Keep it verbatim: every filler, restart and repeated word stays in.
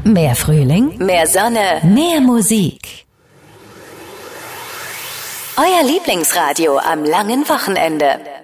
Mehr Frühling, mehr Sonne, mehr Musik. Euer Lieblingsradio am langen Wochenende.